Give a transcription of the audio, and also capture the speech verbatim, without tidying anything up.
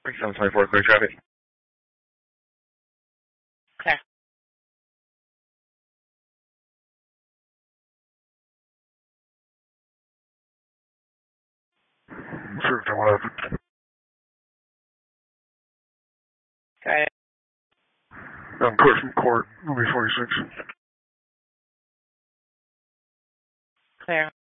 seven twenty-four, clear traffic. Clear. Sure, then what happened? Got it. I'm clear from court, I'll be forty-six. Clear.